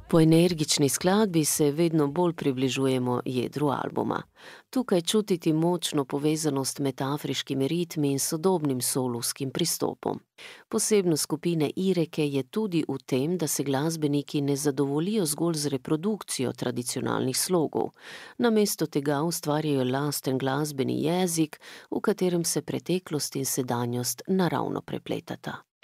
Po energični skladbi se vedno bolj približujemo jedru albuma. Tukaj čutiti močno povezanost med afriškimi ritmi in sodobnim soluskim pristopom. Posebnost skupine Ireke je tudi v tem, da se glasbeniki ne zadovoljijo zgolj z reprodukcijo tradicionalnih slogov. Namesto tega ustvarjajo lasten glasbeni jezik, v katerem se preteklost in sedanjost naravno prepletata.